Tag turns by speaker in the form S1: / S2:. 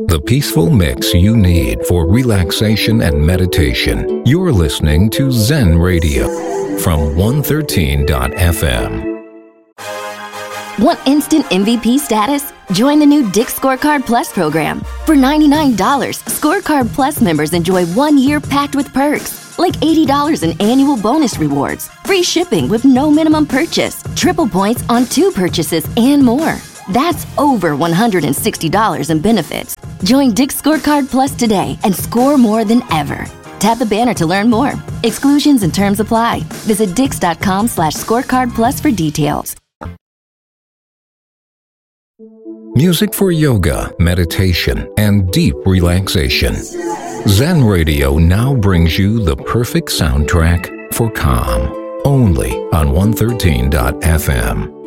S1: The peaceful mix you need for relaxation and meditation. You're listening to Zen Radio from 113.fm.
S2: Want instant MVP status? Join the new Dick's Scorecard Plus program. For $99, Scorecard Plus members enjoy 1 year packed with perks, like $80 in annual bonus rewards, free shipping with no minimum purchase, triple points on 2 purchases, and more. That's over $160 in benefits. Join Dick's Scorecard Plus today and score more than ever. Tap the banner to learn more. Exclusions and terms apply. Visit dix.com/scorecardplus for details.
S1: Music for yoga, meditation, and deep relaxation. Zen Radio now brings you the perfect soundtrack for calm. Only on 113.fm.